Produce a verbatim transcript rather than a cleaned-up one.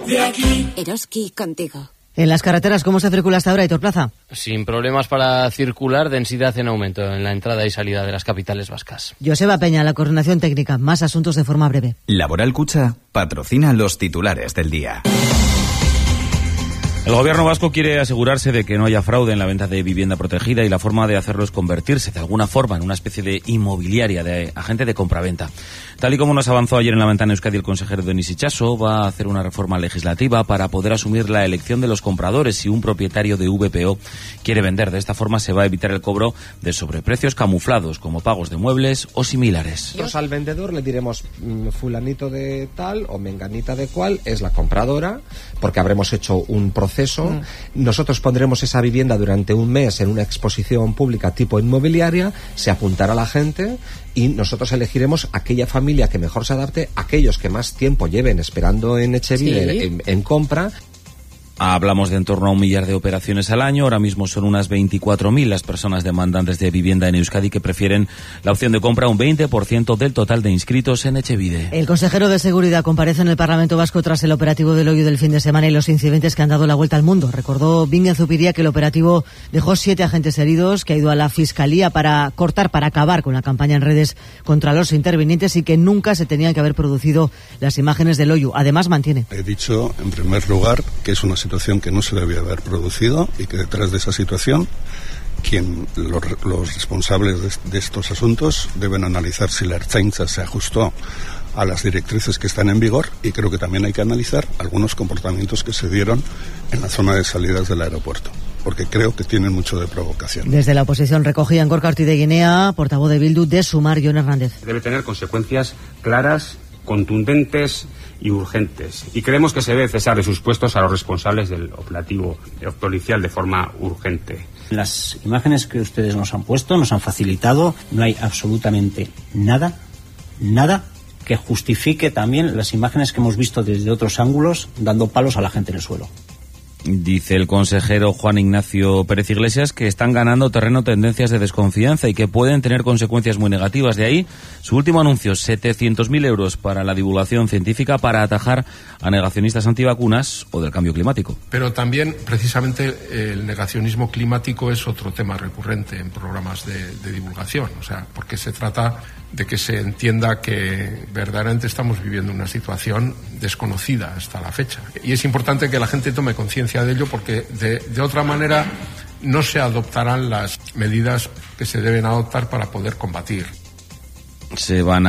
de aquí. Eroski contigo. En las carreteras, ¿cómo se circula hasta ahora, Aitor Plaza? Sin problemas para circular, densidad en aumento en la entrada y salida de las capitales vascas. Joseba Peña, la coordinación técnica. Más asuntos de forma breve. Laboral Cucha patrocina los titulares del día. El gobierno vasco quiere asegurarse de que no haya fraude en la venta de vivienda protegida y la forma de hacerlo es convertirse de alguna forma en una especie de inmobiliaria, de agente de compraventa. Tal y como nos avanzó ayer en la ventana Euskadi el consejero Denis Itxaso, va a hacer una reforma legislativa para poder asumir la elección de los compradores si un propietario de V P O quiere vender. De esta forma se va a evitar el cobro de sobreprecios camuflados como pagos de muebles o similares. Nosotros al vendedor le diremos fulanito de tal o menganita de cual es la compradora, porque habremos hecho un proceso. Mm. Nosotros pondremos esa vivienda durante un mes en una exposición pública tipo inmobiliaria, se apuntará la gente y nosotros elegiremos aquella familia que mejor se adapte, aquellos que más tiempo lleven esperando en Etxebide, sí. en, en compra. Hablamos de en torno a un millar de operaciones al año. Ahora mismo son unas veinticuatro mil las personas demandantes de vivienda en Euskadi que prefieren la opción de compra, un veinte por ciento del total de inscritos en Etxebide. El consejero de Seguridad comparece en el Parlamento Vasco tras el operativo del Loiu del fin de semana y los incidentes que han dado la vuelta al mundo. Recordó Bingen Zupiria que el operativo dejó siete agentes heridos, que ha ido a la Fiscalía para cortar, para acabar con la campaña en redes contra los intervinientes y que nunca se tenían que haber producido las imágenes del Loiu. Además, mantiene. He dicho, en primer lugar, que es una situación que no se debía haber producido y que detrás de esa situación quien los, los responsables de, de estos asuntos deben analizar si la Ertzaintza se ajustó a las directrices que están en vigor y creo que también hay que analizar algunos comportamientos que se dieron en la zona de salidas del aeropuerto, porque creo que tienen mucho de provocación. Desde la oposición recogían Gorka Ortiz de Guinea, portavoz de Bildu, de Sumar, Jon Hernández. Debe tener consecuencias claras, contundentes y urgentes. Y creemos que se debe cesar de sus puestos a los responsables del operativo policial de forma urgente. Las imágenes que ustedes nos han puesto, nos han facilitado, no hay absolutamente nada, nada que justifique también las imágenes que hemos visto desde otros ángulos dando palos a la gente en el suelo. Dice el consejero Juan Ignacio Pérez Iglesias que están ganando terreno tendencias de desconfianza y que pueden tener consecuencias muy negativas. De ahí su último anuncio, setecientos mil euros para la divulgación científica para atajar a negacionistas antivacunas o del cambio climático. Pero también, precisamente, el negacionismo climático es otro tema recurrente en programas de, de divulgación. O sea, porque se trata de que se entienda que verdaderamente estamos viviendo una situación desconocida hasta la fecha. Y es importante que la gente tome conciencia de ello porque de, de otra manera no se adoptarán las medidas que se deben adoptar para poder combatir. Se van a